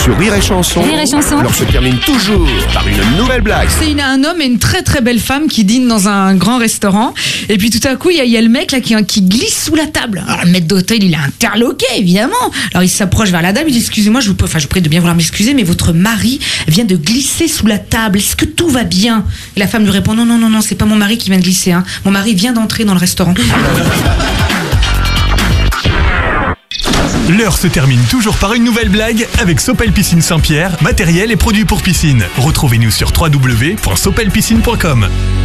Sur Rire et Chanson, Rire et Chanson. l'heure se termine toujours par une nouvelle blague. C'est un homme et une très très belle femme qui dînent dans un grand restaurant. Et puis tout à coup, il y a le mec là qui glisse sous la table. Alors le maître d'hôtel, il est interloqué, évidemment. Alors il s'approche vers la dame, il dit excusez-moi, je vous prie de bien vouloir m'excuser, mais votre mari vient de glisser sous la table. Est-ce que tout va bien? Et la femme lui répond non, c'est pas mon mari qui vient de glisser. Hein. Mon mari vient d'entrer dans le restaurant. L'heure se termine toujours par une nouvelle blague avec Sopel Piscine Saint-Pierre, matériel et produits pour piscine. Retrouvez-nous sur www.sopelpiscine.com.